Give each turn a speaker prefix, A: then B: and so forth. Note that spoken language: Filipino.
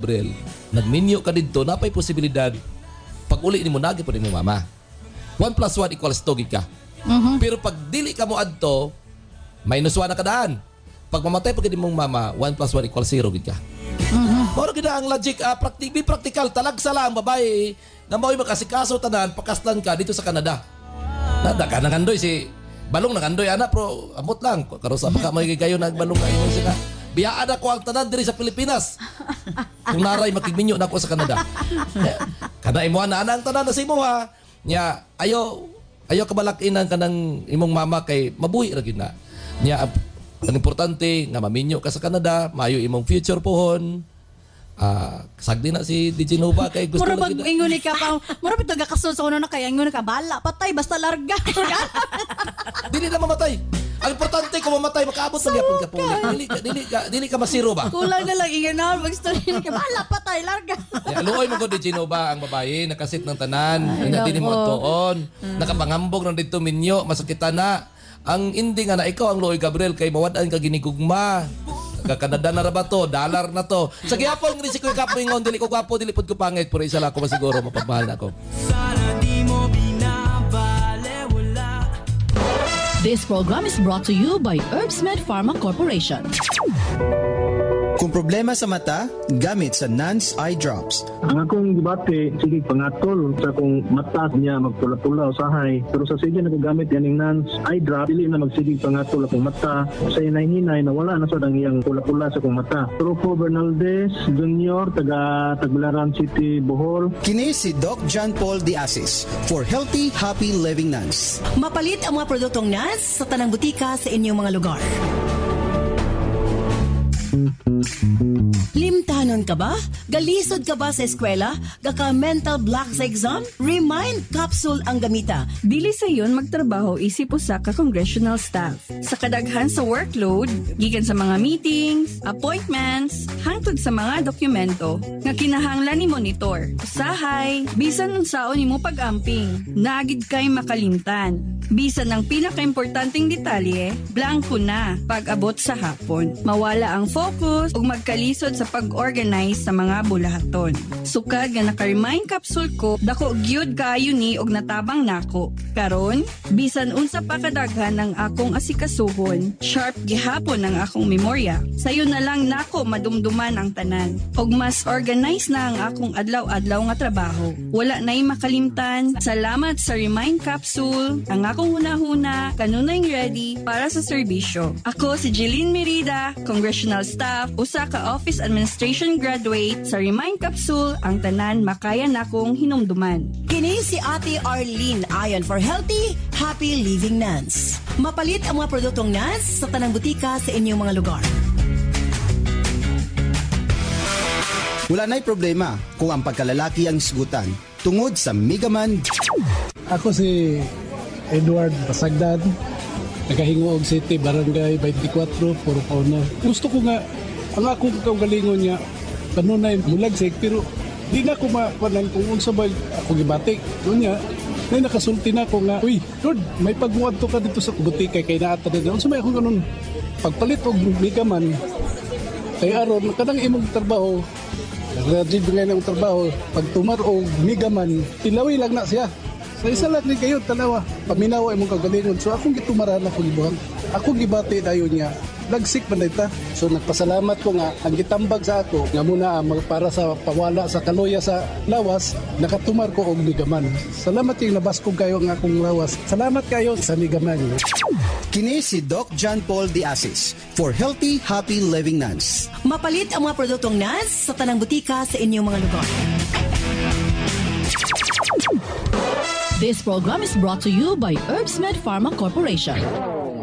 A: Gabriel, nagminyo ka dito, napay posibilidad, pag uli ni mo, nagi po ni mo mama. 1 + 1 = 2 gid ka. Pero pag dili ka mo adto, -1 na kadaan. Pag mamatay pag mong mama, 1 + 1 = 0 gid ka. Moro gid ang logic, practical, talagsa lang babae na mao'y makasikaso tanan, pakaslan ka dito sa Canada. Nada ka nangandoy si balong nangandoy ana pro amot lang karon sa baka may gayo nagbalong kayo sila. Biyaan ako ang tanan diri sa Pilipinas. Kung naray makigminyo na ako sa Canada. Kada imo na ang tanan na sa imo ha. Nya ayo kabalakinan kanang imong mama kay mabuhi ra gid na. Nya ang importante nga maminyo ka sa Canada, maayo imong future pohon. Sagdi na si DJ Nova kay gusto
B: mura
A: lagi
B: bag ingon ka pa. Mura bitaw gakasun sa kuno na kay ingon ka bala patay basta larga.
A: Dili na mamatay. Ang importante kung mamatay makaabot sa gyapon ka po. Dili ka masiro ba?
B: Kulang na lang ingon na mag story ka bala patay larga.
A: Luoy mo ko DJ Nova ang babae nakasit ng tanan, ina dili mo tuon, nakapangambog ng dito minyo, masakitan na. Ang ending nga na ikaw ang Luoy Gabriel kay mawad-an ka ginigugma. Kanada na ba to? Dollar na to. Sa gyapon ng risiko kapo ingon dili ko gwapo dili pud ko pangit pero isa lang ako masiguro mapapahal na ako.
C: This program is brought to you by Herbsmed Pharma Corporation.
D: Kung problema sa mata, gamit sa Nance Eye Drops.
E: Ang akong debate, sige pangatol sa kung mata niya magpula-pula usahay. Pero sa sige nagagamit yan ng Nance Eye Drop, dili na magsigig pangatol akong mata. Sa hinay-hinay na wala na sa dang iyang pula-pula sa akong mata. Trufo Bernaldez Jr., taga Tagbilaran City, Bohol.
D: Kini si Doc John Paul De Asis for Healthy, Happy Living Nance.
F: Mapalit ang mga produktong Nance sa tanang butika sa inyong mga lugar. Limtanon ka ba? Galisod ka ba sa eskwela? Gaka mental block sa exam? Remind Capsule ang gamita.
G: Dili sa yon magtrabaho isip usa ka congressional staff. Sa kadaghan sa workload, gikan sa mga meetings, appointments, hangtod sa mga dokumento nga kinahanglan ni monitor. Usahay, bisan unsaon nimo pag-amping, naagid kay makalimtan. Bisan ang pinaka-importanting detalye, blanco na pag-abot sa hapon. Mawala ang focus ug magkalisod sa pag-organize sa mga bulahaton. Sukad nga naka-remind capsule ko, dako gyud kaayo ni og natabang nako. Karon, bisan unsa pa kadaghan ang akong asikasuhon, sharp gihapon ang akong memorya. Sayo na lang nako madumduman ang tanan. Og mas organize na ang akong adlaw-adlaw nga trabaho. Wala na'y makalimtan. Salamat sa remind capsule. Ang akong hunahuna, kanunay ready para sa serbisyo. Ako si Jeline Merida, congressional staff, usa ka office administration graduate sa Remind Capsule, ang tanan makaya nakong hinumduman.
F: Kini si Ate Arlene ayon for Healthy, Happy Living Nance. Mapalit ang mga produktong Nance sa tanang butika sa inyong mga lugar.
D: Wala na'y problema kung ang pagkalalaki ang isgutan tungod sa Megaman.
H: Ako si Edward Pasagdan, nagahingoog City, Barangay 24, Puro Pauna. Gusto ko nga, ang akong kaugalingon niya, kanunay mulagsik, pero di na ako mapanan kung unsa ba ako gibatik. Doon niya, may nakasulti na ako nga, uy, Lord, may pagmuad to ka dito sa butika kay naata na. Unsa may akong ganun, pagpalit og Megaman, kay aron, kanang imong trabaho, nag-read nga ng trabaho, pag tumar og Megaman, tilawi lang na siya. Sa isa lang ni kayo, tanawa, paminawa imong kagalingon. So akong gitumaran ako gibuhan. Ako gibati dayon niya. Nagsik man dita. So nagpasalamat ko nga ang gitambag sa ako nga muna para sa pawala sa kaluya sa lawas, nakatumar ko og Megaman. Salamat yung nabaskog kayo ang akong lawas. Salamat kayo sa Megaman.
D: Kini si Doc John Paul De Asis for Healthy, Happy Living Nance.
F: Mapalit ang mga produktong Nance sa tanang butika sa inyong mga lugar.
C: This program is brought to you by Herbsmed Pharma Corporation.